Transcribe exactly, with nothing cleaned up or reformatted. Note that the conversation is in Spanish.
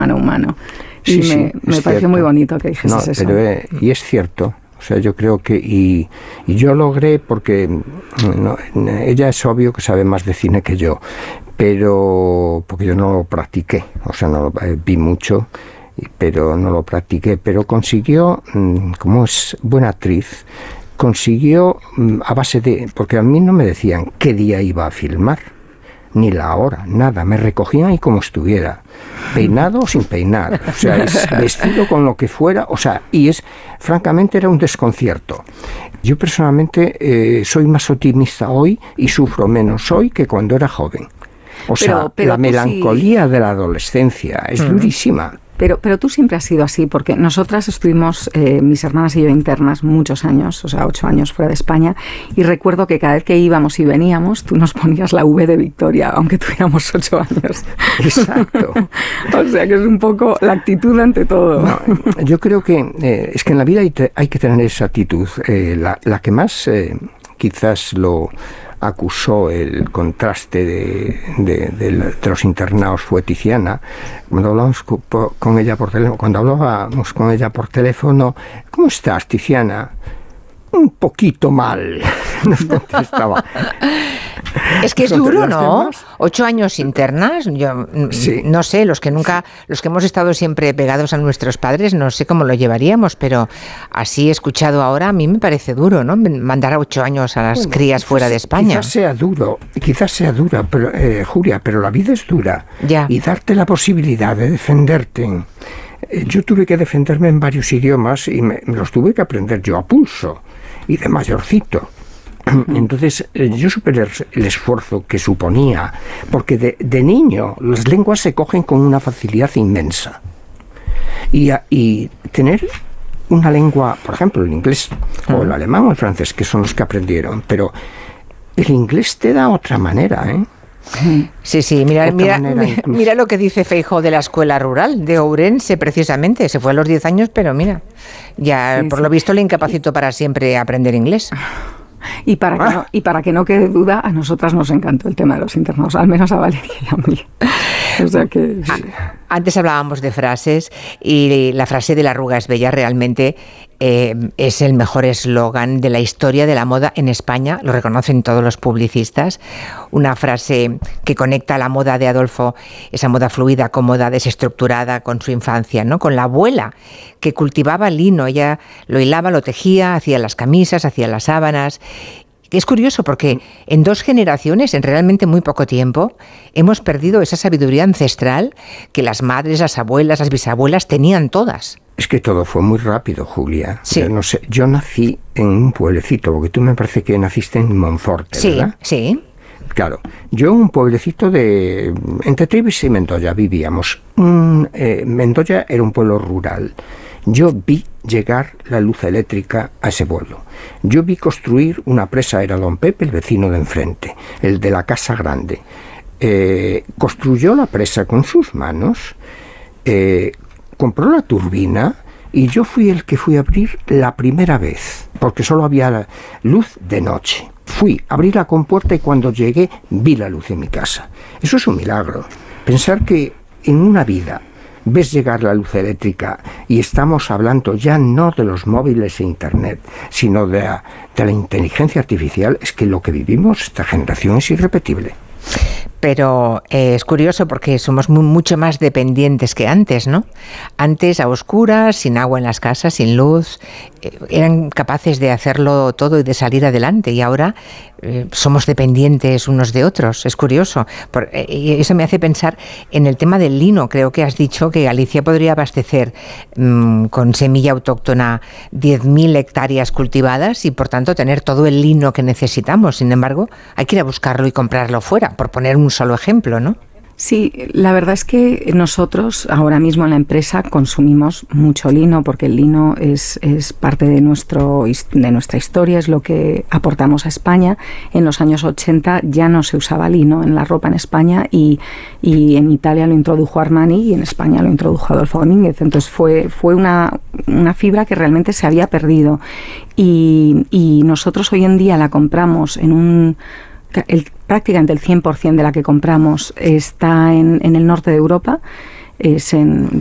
humano humano. Y sí, me, sí, me pareció muy bonito que dijeses no, eso. Pero, eh, y es cierto. O sea, yo creo que... Y, y yo logré, porque no, ella es obvio que sabe más de cine que yo, pero... Porque yo no lo practiqué, o sea, no lo, eh, vi mucho, pero no lo practiqué. Pero consiguió, como es buena actriz, consiguió a base de... Porque a mí no me decían qué día iba a filmar, ni la hora, nada. Me recogían ahí como estuviera, peinado o sin peinar, o sea, es vestido con lo que fuera, o sea, y es, francamente, era un desconcierto. Yo personalmente eh, soy más optimista hoy y sufro menos hoy que cuando era joven. O sea, pero, pero la melancolía sí. de la adolescencia es mm. durísima. Pero, pero tú siempre has sido así, porque nosotras estuvimos, eh, mis hermanas y yo, internas muchos años, o sea, ocho años fuera de España, y recuerdo que cada vez que íbamos y veníamos, tú nos ponías la V de Victoria, aunque tuviéramos ocho años. Exacto. O sea, que es un poco la actitud ante todo. No, yo creo que eh, es que en la vida hay, te, hay que tener esa actitud. Eh, la, la que más eh, quizás lo... acusó el contraste de, de, de, de los internados fue Tiziana. Cuando hablábamos con ella por teléfono, cuando hablábamos con ella por teléfono, ¿cómo estás, Tiziana? Un poquito mal, nos contestaba. Es que es duro, ¿no? Ocho años internas, yo sí. no sé, los que nunca, los que hemos estado siempre pegados a nuestros padres, no sé cómo lo llevaríamos, pero así escuchado ahora, a mí me parece duro, ¿no? Mandar a ocho años a las bueno, crías quizás, fuera de España. Quizás sea duro, quizás sea dura, pero, eh, Julia, pero la vida es dura. Ya. Y darte la posibilidad de defenderte. Yo tuve que defenderme en varios idiomas y me, me los tuve que aprender yo a pulso y de mayorcito. Entonces yo supe el, el esfuerzo que suponía, porque de, de niño las lenguas se cogen con una facilidad inmensa y, y tener una lengua, por ejemplo el inglés o el alemán o el francés, que son los que aprendieron, pero el inglés te da otra manera, ¿eh? Sí, sí, mira, mira, mira lo que dice Feijóo de la escuela rural de Ourense, precisamente, se fue a los diez años, pero mira, ya sí, por sí. lo visto le incapacitó para siempre aprender inglés. Y para, que no, y para que no quede duda, a nosotras nos encantó el tema de los internados, al menos a Valeria y a mí. O sea que, sí. Antes hablábamos de frases y la frase de la arruga es bella realmente eh, es el mejor eslogan de la historia de la moda en España, lo reconocen todos los publicistas. Una frase que conecta la moda de Adolfo, esa moda fluida, cómoda, desestructurada con su infancia, ¿no? Con la abuela que cultivaba el lino, ella lo hilaba, lo tejía, hacía las camisas, hacía las sábanas. Es curioso porque en dos generaciones, en realmente muy poco tiempo, hemos perdido esa sabiduría ancestral que las madres, las abuelas, las bisabuelas tenían todas. Es que todo fue muy rápido, Julia. Sí. Yo no sé, yo nací en un pueblecito, porque tú me parece que naciste en Monforte, sí, ¿verdad? Sí, Claro, yo en un pueblecito de... Entre Trives y Mendoya vivíamos. Un, eh, Mendoya era un pueblo rural. Yo vi llegar la luz eléctrica a ese pueblo. Yo vi construir una presa, era don Pepe, el vecino de enfrente, el de la casa grande. Eh, construyó la presa con sus manos, eh, compró la turbina y yo fui el que fui a abrir la primera vez, porque solo había luz de noche. Fui, abrí la compuerta y cuando llegué vi la luz en mi casa. Eso es un milagro. Pensar que en una vida ves llegar la luz eléctrica y estamos hablando ya no de los móviles e internet, sino de la, de la inteligencia artificial, es que lo que vivimos esta generación es irrepetible. Pero eh, es curioso porque somos muy, mucho más dependientes que antes, ¿no? Antes a oscuras, sin agua en las casas, sin luz, eh, eran capaces de hacerlo todo y de salir adelante y ahora eh, somos dependientes unos de otros. Es curioso. Por, eh, y eso me hace pensar en el tema del lino. Creo que has dicho que Galicia podría abastecer mmm, con semilla autóctona diez mil hectáreas cultivadas y por tanto tener todo el lino que necesitamos. Sin embargo, hay que ir a buscarlo y comprarlo fuera, por poner un solo ejemplo, ¿no? Sí, la verdad es que nosotros ahora mismo en la empresa consumimos mucho lino porque el lino es, es parte de, nuestro, de nuestra historia, es lo que aportamos a España. En los años ochenta ya no se usaba lino en la ropa en España y, y en Italia lo introdujo Armani y en España lo introdujo Adolfo Domínguez. Entonces fue, fue una, una fibra que realmente se había perdido y, y nosotros hoy en día la compramos en un... El, prácticamente el cien por ciento de la que compramos está en, en el norte de Europa, es en